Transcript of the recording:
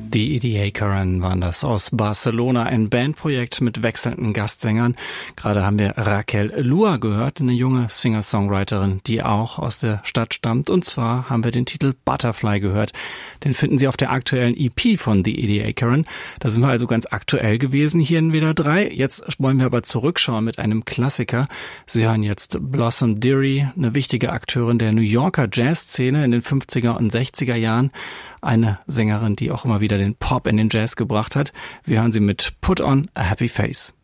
Die EDA Karen waren das aus Barcelona, ein Bandprojekt mit wechselnden Gastsängern. Gerade haben wir Raquel Lua gehört, eine junge Singer-Songwriterin, die auch aus der Stadt stammt. Und zwar haben wir den Titel Butterfly gehört. Den finden Sie auf der aktuellen EP von The EDA Karen. Da sind wir also ganz aktuell gewesen hier in WDR 3. Jetzt wollen wir aber zurückschauen mit einem Klassiker. Sie hören jetzt Blossom Dearie, eine wichtige Akteurin der New Yorker Jazzszene in den 50er und 60er Jahren. Eine Sängerin, die auch immer wieder den Pop in den Jazz gebracht hat. Wir hören sie mit Put on a Happy Face.